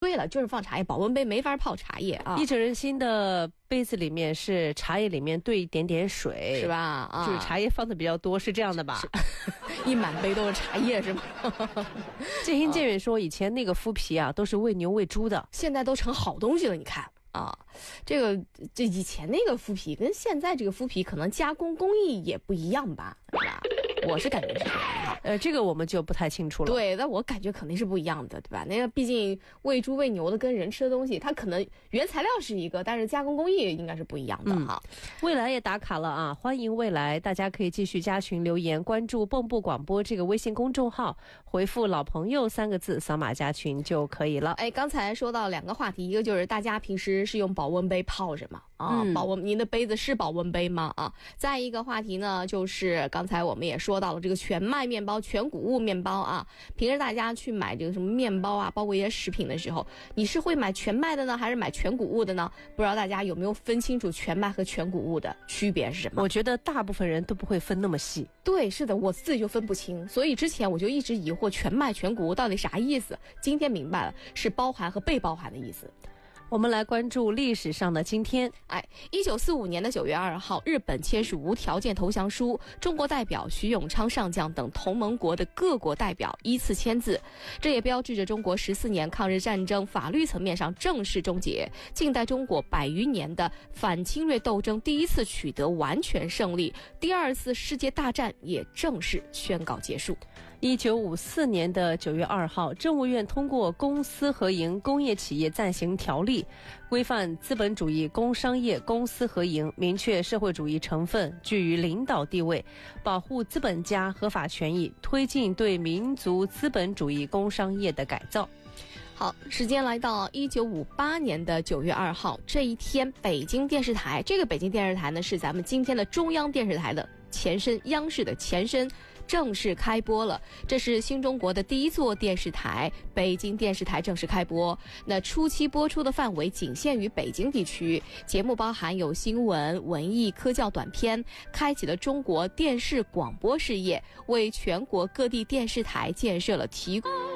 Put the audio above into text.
对了，就是放茶叶，保温杯没法泡茶叶啊。 一整人心的杯子里面是茶叶，里面兑一点点水， 是吧？啊， 就是茶叶放的比较多，是这样的吧？ 一满杯都是茶叶是吗？ 渐行渐远说，以前那个麸皮啊，都是喂牛喂猪的， 现在都成好东西了，你看。啊，这以前那个麸皮跟现在这个麸皮可能加工工艺也不一样吧，是吧？我是感觉是这样哈。 这个我们就不太清楚了。 对，但我感觉肯定是不一样的，对吧？那个毕竟喂猪喂牛的跟人吃的东西，它可能原材料是一个，但是加工工艺应该是不一样的哈。 未来也打卡了啊，欢迎未来，大家可以继续加群留言，关注蚌埠广播这个微信公众号，回复老朋友3个字，扫码加群就可以了。 哎，刚才说到2个话题，一个就是大家平时是用保温杯泡着吗？啊，您的杯子是保温杯吗？啊，再一个话题呢，就是刚才我们也说到了这个全麦面包、全谷物面包啊。平时大家去买这个什么面包啊，包括一些食品的时候，你是会买全麦的呢，还是买全谷物的呢？不知道大家有没有分清楚全麦和全谷物的区别是什么？ 我觉得大部分人都不会分那么细。 对，是的，我自己就分不清，所以之前我就一直疑惑全麦全谷物到底啥意思。今天明白了，是包含和被包含的意思。 我们来关注历史上的今天。 1945年的9月2号，日本签署无条件投降书，中国代表徐永昌上将等同盟国的各国代表依次签字，这也标志着中国14年抗日战争法律层面上正式终结，近代中国100余年的反侵略斗争第一次取得完全胜利，第2次世界大战也正式宣告结束。 1954年的9月2号，政务院通过《公私合营工业企业暂行条例》，规范资本主义工商业公私合营，明确社会主义成分居于领导地位，保护资本家合法权益，推进对民族资本主义工商业的改造。 好，时间来到1958年的9月2号，这一天，北京电视台，这个北京电视台呢是咱们今天的中央电视台的前身，央视的前身，正式开播了。这是新中国的第一座电视台，北京电视台正式开播。那初期播出的范围仅限于北京地区，节目包含有新闻、文艺、科教短片，开启了中国电视广播事业，为全国各地电视台建设了提供